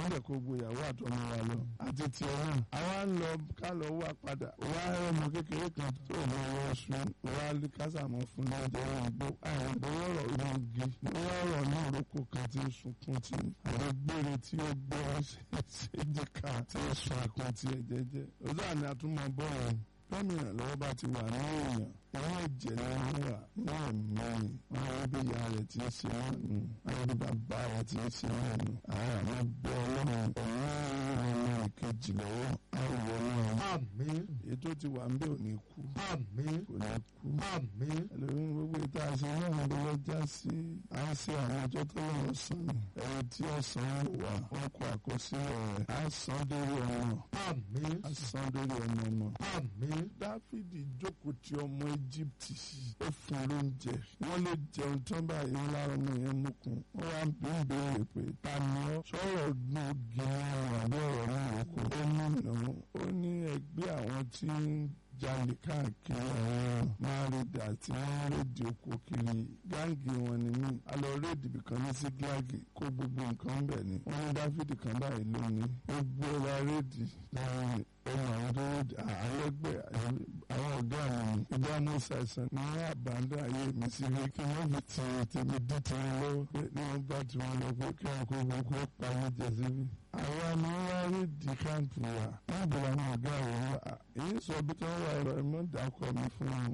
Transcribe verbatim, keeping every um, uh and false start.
wọ́n jẹ́ kó gbòyàwó àtọmọ wa lọ àti tiẹ̀ náà àwa ń lọ ká lọ wá padà wá ọmọ kékeré kan tó lọ wọ sùn wá kásàmọ́ fún lọ́jọ́ ìgbó àwọn ìbọ̀wọ́rọ̀ ìmọ̀gì ìbọ̀wọ́rọ̀ náà lóko kan tí ó sunkún tí àwọn gbére tí ó gbọ́ ṣèjìká tí ó sọ àkàn tí ẹ jẹ́jẹ́ ọjọ́ àná àtúmọ̀ bọ́ọ̀rọ̀ gómìnà lọ́wọ́ bá ti wà ní èèyàn ìwọ́n ẹ̀jẹ̀ ni wọ́n wà ní ẹ̀mí wọn wọ́n bí ìyá rẹ̀ ti ń ṣe náà nù wọ́n bí bàbá rẹ̀ ti ń ṣe náà nù àwọn àmọ́ bẹ́ ọlọ́run ọ̀hún ọmọ ìkejì lọ́wọ́ àwọ̀ náà. Àmín. ètò ti wà ń bẹ́ ò ní kú. Àmín. kò ní kú. Àmín. ẹlòmíín gbogbo ìta àṣẹ náà ló lọ já sí à ń ṣe àwọn ọjọ́ tó lọ́wọ́ sàn ẹni tí ọ̀sán wà wọ́n kọ àkọsílẹ̀ rẹ̀ á san dórí ọmọ. Àmín. á san dórí ọmọ ọmọ. Àmín. Dáfídì jókòó ti ọmọ Íjíbítì ó fún lóúnjẹ wọ́n lè jẹun tán báyìí wọn lára ọmọ yẹn mú kun wọ́n wá ń bí ń béèrè pé ta ni ọ́ sọ̀rọ̀ nù gíran àbí ọ̀rọ̀ náà kò ó ní ìnáwó ó ní ẹgbẹ́ àwọn tí ń jalè káàkiri àwọn máàrídà tí wọ́n rédíò oko kiri gáàngì wọn ni mí a lọ rédíò ibìkan ní sí gíláàgì kó gbogbo nǹkan ń bẹ̀ ni wọ́n ní Dáfídì kan báyìí lónìí gbogbo ẹ̀rọ rédíò láàrin ọmọ àwọn tó rédíò àlẹ́gbẹ́ àwọn ọ̀gá mi ni ìgbà mo ṣàìsàn ní wọ́n àbáńdá ayé mi sí ilé kí wọ́n fi ti tèmi dí ti wọn lọ́wọ́ pé ní wọ́n bá ti wọn lọ pé kí wọ́n kó gbogbo pa mí jẹ síbí. àwa ni wọ́n wá rédíò káàmpù wa wọ́n bẹ̀rẹ̀ àwọn ọ̀gá àwọn èyí sọ bí tí wọ́n wá ẹ̀rọ ẹ̀mọ́ dàkọ̀ mi fún wọn.